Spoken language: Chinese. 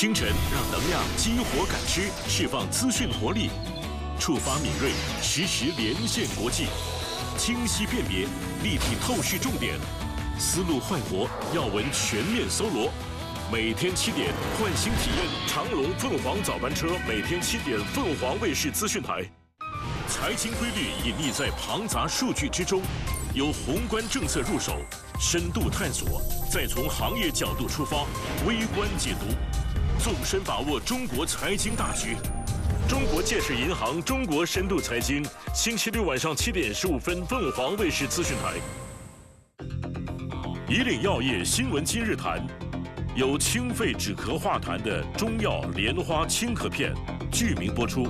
清晨让能量激活感知，释放资讯活力，触发敏锐，实时连线国际，清晰辨别，立体透视重点，思路焕活，要闻全面搜罗。每天7点，换新体验长隆凤凰早班车，每天7点，凤凰卫视资讯台。财经规律隐匿在庞杂数据之中，由宏观政策入手，深度探索，再从行业角度出发，微观解读，纵深把握中国财经大局。中国建设银行中国深度财经，星期六晚上7点15分，凤凰卫视资讯台。以岭药业新闻今日谈，有清肺止咳化痰的中药莲花清咳片，剧名播出。